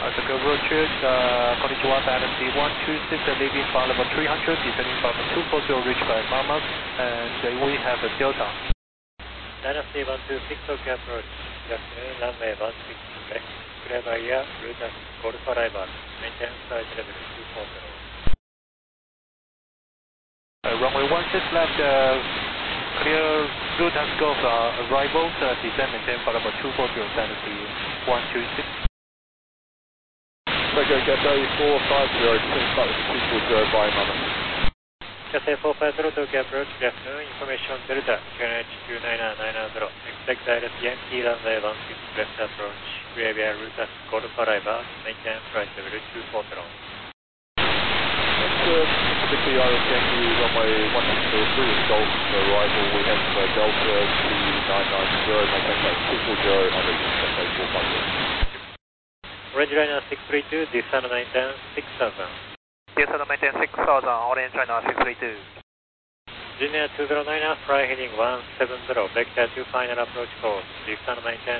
Tokyo Roger, Konnichiwa, Dynasty 126, leaving flight level 300, descending from 240, reached by Monmouth, and we have a Delta. Dynasty 126, Tokyo approach, good afternoon, runway 16 left, clear by air, route as Golf arrival, maintain flight level 240. Runway 16 left, clear route as Golf arrival, descend maintain flight level 240, Dynasty 126. Tokyo Cathay 450, descending flight level 240 by Monmouth. Cathay 450, Tokyo approach, good afternoon, information Delta, QNH 29990, expect direct Yankee runway 16 left approach, clear via route as Golf arrival, maintain flight level 240. Typically Iris Yankee runway 1603 is Golf arrival, we have Delta 2990, maintain flight 240, and reach Cathay 450. Orange Liner 632, descend maintain 6000. Descend maintain 6000, Orange Liner 632. Junior 209, fly heading 170, vector to final approach course, descend maintain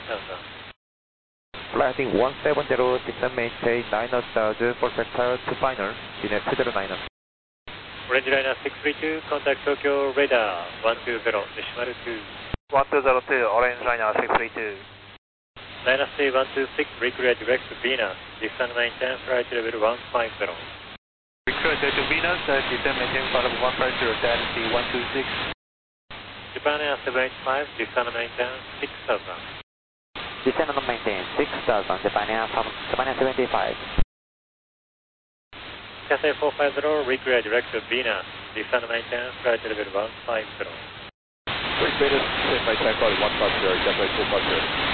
9000. Fly heading 170, descend maintain 9000 for sector to final, Junior 209. Orange Liner 632, contact Tokyo radar 120, decimal 2. 1202, Orange Liner 632. Dynasty 126, reclear direct to Venus, descend maintain flight level 150. Reclear to Venus, descend maintain flight level 150, Dynasty 126. Japan Air 785, descend maintain 6000. Descend and maintain 6000, Japan Air 785. Cathay 450, reclear direct to Venus, descend maintain flight level 150. Venus, descend maintain flight level 150, Cathay 450.